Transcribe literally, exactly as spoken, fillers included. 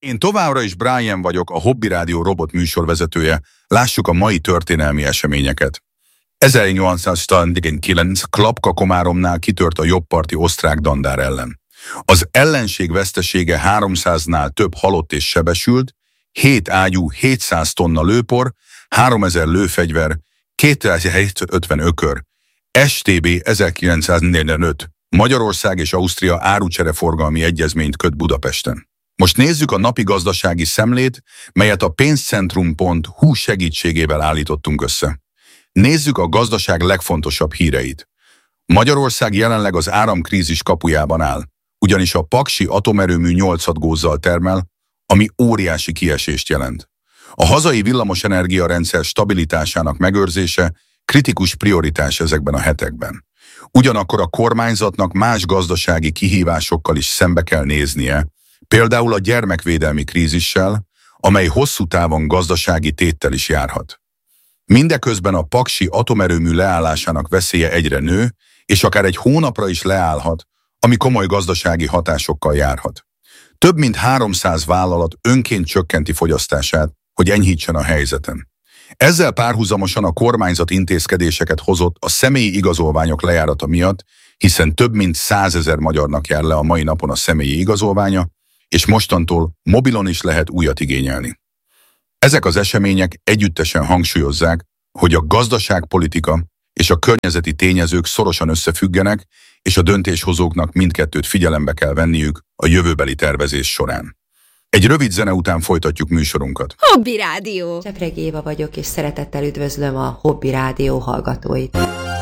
Én továbbra is Brian vagyok, a Hobby Rádió robot műsorvezetője. Lássuk a mai történelmi eseményeket. ezernyolcszázkilencvenkilenc Klapka Komáromnál kitört a jobbparti osztrák dandár ellen. Az ellenség vesztesége háromszáznál több halott és sebesült, hét ágyú, hétszáz tonna lőpor, háromezer lőfegyver, kétezer-hétszázötven ökör. es té bé ezerkilencszáznegyvenöt. Magyarország és Ausztria árucsereforgalmi egyezményt köt Budapesten. Most nézzük a napi gazdasági szemlét, melyet a pénzcentrum pont hu segítségével állítottunk össze. Nézzük a gazdaság legfontosabb híreit. Magyarország jelenleg az áramkrízis kapujában áll, ugyanis a paksi atomerőmű nyolc gózzal termel, ami óriási kiesést jelent. A hazai villamosenergia rendszer stabilitásának megőrzése kritikus prioritás ezekben a hetekben. Ugyanakkor a kormányzatnak más gazdasági kihívásokkal is szembe kell néznie, például a gyermekvédelmi krízissel, amely hosszú távon gazdasági téttel is járhat. Mindeközben a paksi atomerőmű leállásának veszélye egyre nő, és akár egy hónapra is leállhat, ami komoly gazdasági hatásokkal járhat. Több mint háromszáz vállalat önként csökkenti fogyasztását, hogy enyhítsen a helyzeten. Ezzel párhuzamosan a kormányzat intézkedéseket hozott a személyi igazolványok lejárata miatt, hiszen több mint százezer magyarnak jár le a mai napon a személyi igazolványa, és mostantól mobilon is lehet újat igényelni. Ezek az események együttesen hangsúlyozzák, hogy a gazdaságpolitika és a környezeti tényezők szorosan összefüggenek, és a döntéshozóknak mindkettőt figyelembe kell venniük a jövőbeli tervezés során. Egy rövid zene után folytatjuk műsorunkat. Hobby Rádió! Csepregi Éva vagyok, és szeretettel üdvözlöm a Hobby Rádió hallgatóit.